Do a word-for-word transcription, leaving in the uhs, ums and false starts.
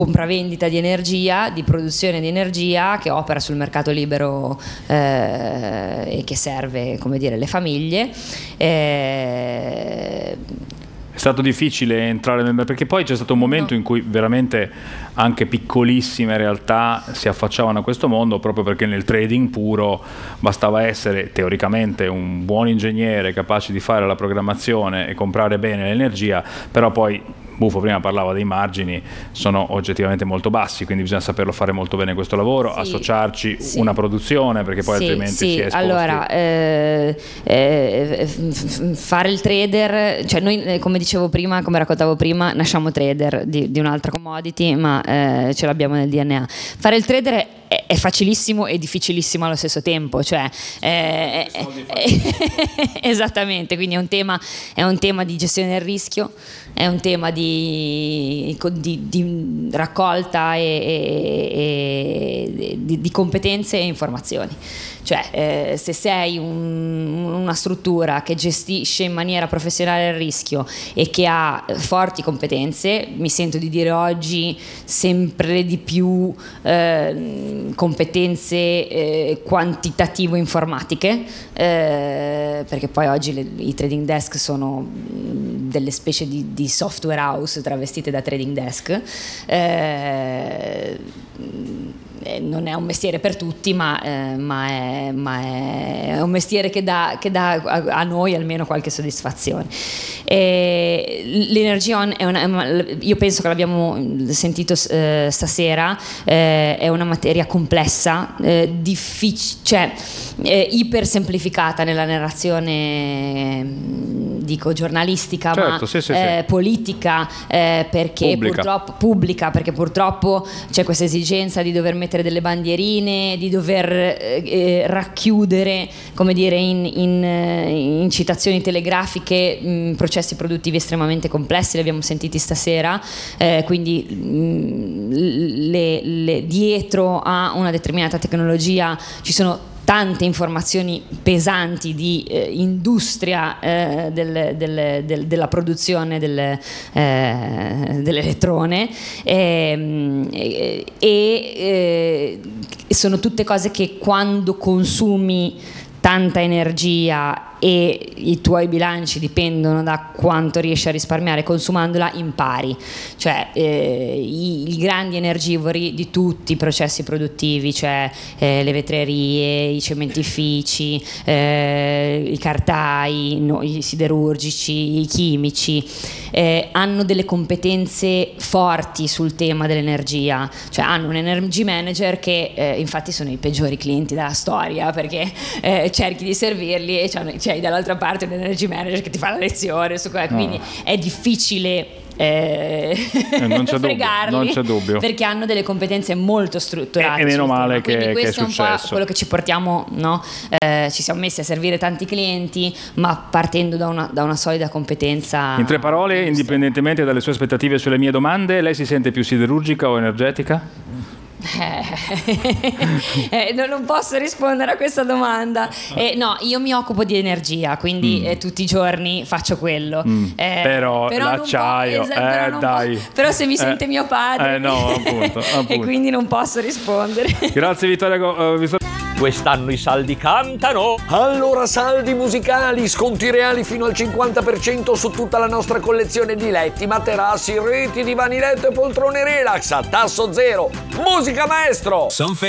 compravendita di energia, di produzione di energia, che opera sul mercato libero eh, e che serve, come dire, le famiglie. Eh, È stato difficile entrare nel, perché poi c'è stato un momento no. in cui veramente anche piccolissime realtà si affacciavano a questo mondo, proprio perché nel trading puro bastava essere teoricamente un buon ingegnere capace di fare la programmazione e comprare bene l'energia, però poi Buffo prima parlava dei margini, sono oggettivamente molto bassi, quindi bisogna saperlo fare molto bene questo lavoro, sì, associarci sì. una produzione, perché poi sì, altrimenti sì. si è esposti. Allora, eh, eh, fare il trader, cioè noi come dicevo prima, come raccontavo prima, nasciamo trader di, di un'altra commodity, ma eh, ce l'abbiamo nel D N A. Fare il trader è è facilissimo e difficilissimo allo stesso tempo, cioè eh, eh, esattamente, quindi è un tema è un tema di gestione del rischio, è un tema di, di, di raccolta e, e, e di, di competenze e informazioni. Cioè eh, se sei un, una struttura che gestisce in maniera professionale il rischio e che ha forti competenze, mi sento di dire oggi sempre di più eh, competenze eh, quantitativo-informatiche, eh, perché poi oggi le, i trading desk sono delle specie di, di software house travestite da trading desk. eh, non è un mestiere per tutti, ma, eh, ma, è, ma è un mestiere che dà, che dà a, a noi almeno qualche soddisfazione. E l'energia on è una, io penso che l'abbiamo sentito eh, stasera, eh, è una materia complessa, eh, difficile, cioè eh, iper semplificata nella narrazione, dico giornalistica, certo, ma sì, sì, eh, sì. politica, eh, perché pubblica. purtroppo pubblica, perché purtroppo c'è questa esigenza di dover mettere delle bandierine, di dover eh, racchiudere, come dire, in, in, in citazioni telegrafiche mh, processi produttivi estremamente complessi, li abbiamo sentiti stasera, eh, quindi mh, le, le, dietro a una determinata tecnologia ci sono tante informazioni pesanti di eh, industria eh, del, del, del, della produzione del, eh, dell'elettrone e, e, e sono tutte cose che quando consumi tanta energia e i tuoi bilanci dipendono da quanto riesci a risparmiare consumandola, impari. Cioè eh, i, i grandi energivori di tutti i processi produttivi, cioè eh, le vetrerie, i cementifici, eh, i cartai, no, i siderurgici, i chimici, eh, hanno delle competenze forti sul tema dell'energia, cioè hanno un energy manager che eh, infatti sono i peggiori clienti della storia, perché eh, cerchi di servirli e c'è, c'è dall'altra parte un energy manager che ti fa la lezione su quello, quindi no. È difficile eh, eh, non c'è fregarli, dubbio, non c'è dubbio, perché hanno delle competenze molto strutturate e, e meno male che, quindi questo che è successo. È un po' quello che ci portiamo, no? Eh, ci siamo messi a servire tanti clienti, ma partendo da una, da una solida competenza. In tre parole, indipendentemente dalle sue aspettative sulle mie domande, lei si sente più siderurgica o energetica? Eh, non, non posso rispondere a questa domanda. Eh, no, io mi occupo di energia, quindi mm. eh, tutti i giorni faccio quello. Mm. Eh, però, però l'acciaio, esatto, eh, però dai. Po- però se mi sente eh, mio padre, eh, no, appunto, appunto. E quindi non posso rispondere. Grazie Vittoria. Uh, Vittoria. Quest'anno i saldi cantano. Allora saldi musicali, sconti reali fino al cinquanta per cento su tutta la nostra collezione di letti, materassi, reti, divani letto e poltrone relax a tasso zero. Musica maestro!